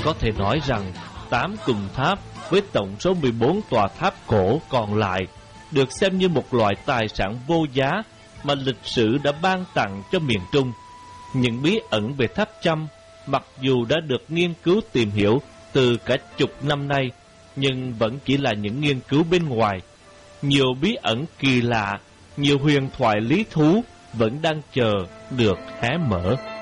Có thể nói rằng 8 cùng tháp với tổng số 14 tòa tháp cổ còn lại được xem như một loại tài sản vô giá mà lịch sử đã ban tặng cho miền Trung. Những bí ẩn về tháp Chăm, mặc dù đã được nghiên cứu tìm hiểu từ cả chục năm nay, nhưng vẫn chỉ là những nghiên cứu bên ngoài. Nhiều bí ẩn kỳ lạ, nhiều huyền thoại lý thú vẫn đang chờ được hé mở.